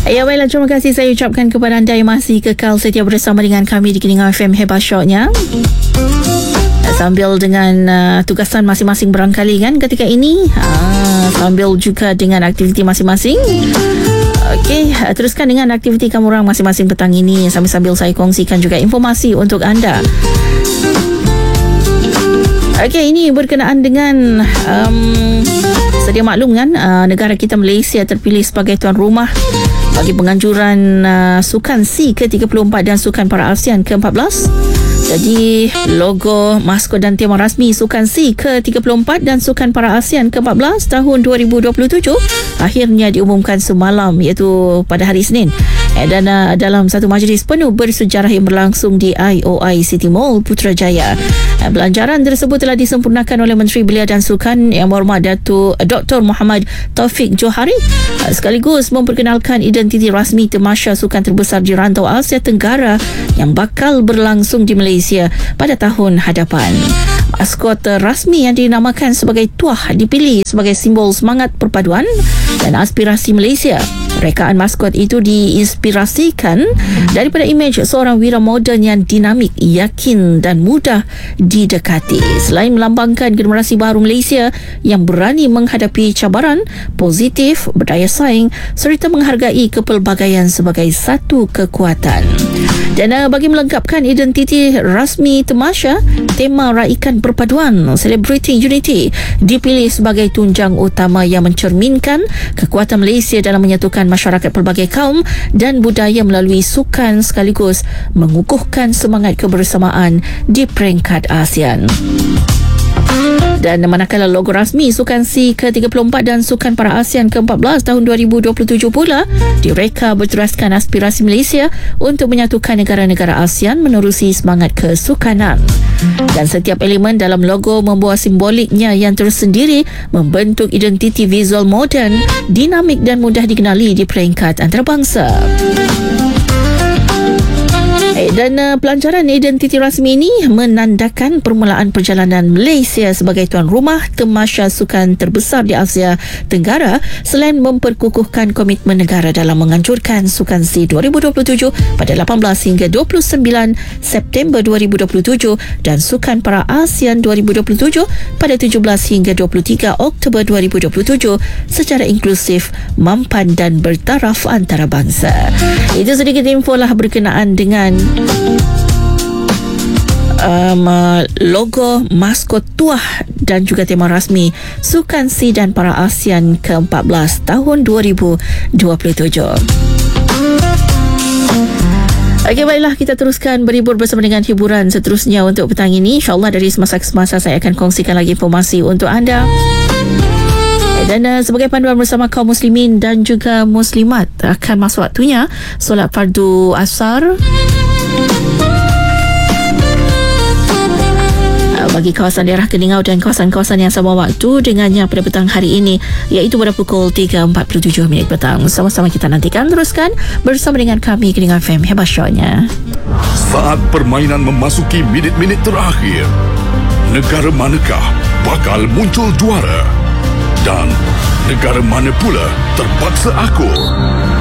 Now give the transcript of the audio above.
Ya, baiklah, terima kasih saya ucapkan kepada anda yang masih kekal setia bersama dengan kami di Keningan FM Hebat Shotnya. Sambil dengan tugasan masing-masing barangkali kan ketika ini, sambil juga dengan aktiviti masing-masing. Okey, teruskan dengan aktiviti kamu orang masing-masing petang ini, sambil-sambil saya kongsikan juga informasi untuk anda. Okey, ini berkenaan dengan sedia maklum kan, negara kita Malaysia terpilih sebagai tuan rumah bagi penganjuran Sukan C ke-34 dan Sukan Para ASEAN ke-14. Jadi logo, maskot dan tema rasmi Sukan C ke-34 dan Sukan Para ASEAN ke-14 tahun 2027 akhirnya diumumkan semalam, iaitu pada hari Isnin. Dan dalam satu majlis penuh bersejarah yang berlangsung di IOI City Mall Putrajaya. Pelancaran tersebut telah disempurnakan oleh Menteri Belia dan Sukan Yang Berhormat Dr. Muhammad Taufik Johari, sekaligus memperkenalkan identiti rasmi tamasya sukan terbesar di rantau Asia Tenggara yang bakal berlangsung di Malaysia pada tahun hadapan. Maskot rasmi yang dinamakan sebagai Tuah dipilih sebagai simbol semangat perpaduan dan aspirasi Malaysia. Rekaan maskot itu diinspirasikan daripada imej seorang wira moden yang dinamik, yakin dan mudah didekati. Selain melambangkan generasi baru Malaysia yang berani menghadapi cabaran, positif, berdaya saing serta menghargai kepelbagaian sebagai satu kekuatan. Dan bagi melengkapkan identiti rasmi tamasya, tema raikan perpaduan Celebrating Unity dipilih sebagai tunjang utama yang mencerminkan kekuatan Malaysia dalam menyatukan masyarakat pelbagai kaum dan budaya melalui sukan, sekaligus mengukuhkan semangat kebersamaan di peringkat ASEAN. Dan manakala logo rasmi Sukan C ke-34 dan Sukan Para ASEAN ke-14 tahun 2027 pula direka berteraskan aspirasi Malaysia untuk menyatukan negara-negara ASEAN menerusi semangat kesukanan. Dan setiap elemen dalam logo membawa simboliknya yang tersendiri, membentuk identiti visual moden, dinamik dan mudah dikenali di peringkat antarabangsa. Dan pelancaran identiti rasmi ini menandakan permulaan perjalanan Malaysia sebagai tuan rumah tamasya sukan terbesar di Asia Tenggara, selain memperkukuhkan komitmen negara dalam menganjurkan Sukan C 2027 pada 18 hingga 29 September 2027 dan Sukan Para ASEAN 2027 pada 17 hingga 23 Oktober 2027 secara inklusif, mampan dan bertaraf antarabangsa. Itu sedikit info lah berkenaan dengan logo, maskot Tuah dan juga tema rasmi Sukan C dan Para ASEAN ke-14 tahun 2027. Okey, baiklah, kita teruskan berhibur bersama dengan hiburan seterusnya untuk petang ini. InsyaAllah dari semasa ke semasa saya akan kongsikan lagi informasi untuk anda. Dan sebagai panduan bersama kaum muslimin dan juga muslimat, akan masuk waktunya solat fardu asar bagi kawasan daerah Keningau dan kawasan-kawasan yang sama waktu dengannya pada petang hari ini, iaitu pada pukul 3.47 petang. Sama-sama kita nantikan. Teruskan bersama dengan kami Keningan FM Hebat Shotnya. Saat permainan memasuki minit-minit terakhir, negara manakah bakal muncul juara? Dan negara mana pula terpaksa akur?